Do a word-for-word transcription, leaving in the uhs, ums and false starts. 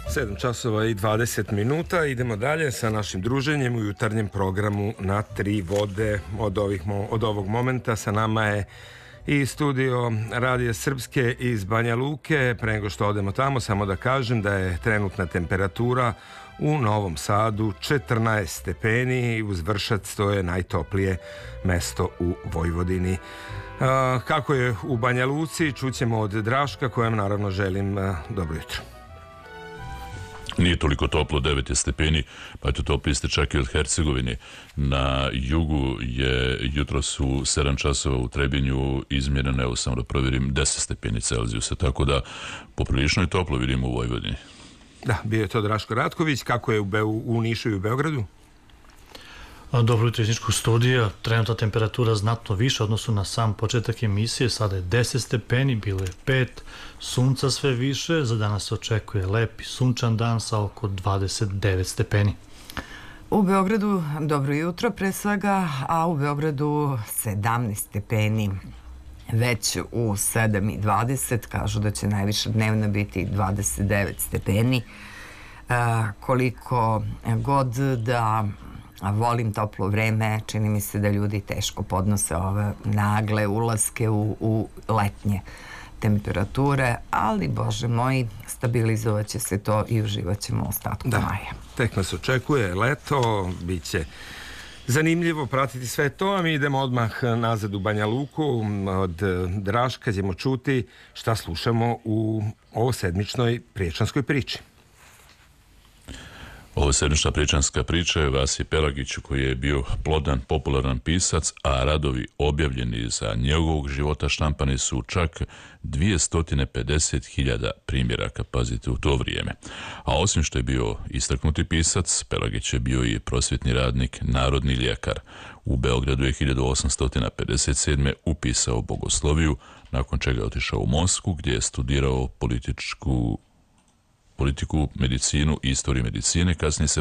sedam časova i dvadeset minuta. Idemo dalje sa našim druženjem u jutarnjem programu Na tri vode. Od, ovih, od ovog momenta sa nama je i studio Radija Srpske iz Banja Luke. Pre nego što odemo tamo, samo da kažem da je trenutna temperatura u Novom Sadu četrnaest stepeni. Uz Vršac to je najtoplije mesto u Vojvodini. A, kako je u Banja Luci, čućemo od Draška, kojem naravno želim a, dobro jutro. Nije toliko toplo, devet je stepeni, pa eto toplije ste čak i od Hercegovine. Na jugu je jutros u sedam časova u Trebinju izmjereno, evo samo da provjerim, deset stepeni Celzijusa, tako da poprilično je toplo vidimo u Vojvodini. Da, bio je to Draško Ratković. Kako je u, Be u Nišu i u Beogradu? Dobro jutro iz Niškog studija. Trenutna temperatura znatno više odnosu na sam početak emisije. Sada je deset stepeni, bilo je pet, sunca sve više. Za danas se očekuje lepi sunčan dan sa oko dvadeset devet stepeni. U Beogradu dobro jutro pre svega, a u Beogradu sedamnaest stepeni. Već u sedam i dvadeset kažu da će najviša dnevna biti dvadeset devet stepeni. E, koliko god da volim toplo vreme, čini mi se da ljudi teško podnose ove nagle ulaske u, u letnje temperature, ali Bože moj, stabilizovat će se to i uživat ćemo u ostatku da, maja. Tek nas očekuje leto, bit će zanimljivo pratiti sve to, a mi idemo odmah nazad u Banja Luku. Od Draška ćemo čuti šta slušamo u ovosedmičnoj priječanskoj priči. Ovo sedmična priječanska priča je Vasije Pelagiću, koji je bio plodan, popularan pisac, a radovi objavljeni za njegovog života štampani su čak dvjesto pedeset hiljada primjeraka, pazite, u to vrijeme. A osim što je bio istaknuti pisac, Pelagić je bio i prosvjetni radnik, narodni ljekar. U Beogradu je hiljadu osamsto pedeset sedme upisao bogosloviju, nakon čega je otišao u Moskvu, gdje je studirao političku politiku, medicinu i istoriju medicine. Kasnije se